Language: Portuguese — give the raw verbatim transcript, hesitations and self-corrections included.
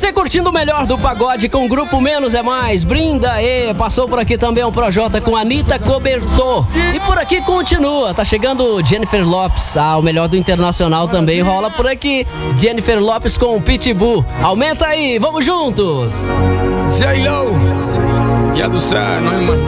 Você curtindo o melhor do pagode com o grupo Menos é Mais. Brinda aí. Passou por aqui também um Projota com Anitta Cobertor. E por aqui continua. Tá chegando Jennifer Lopes. Ah, o melhor do internacional também rola por aqui. Jennifer Lopes com o Pitbull. Aumenta aí, vamos juntos. J-Lo, ya tú sabes, no hay más.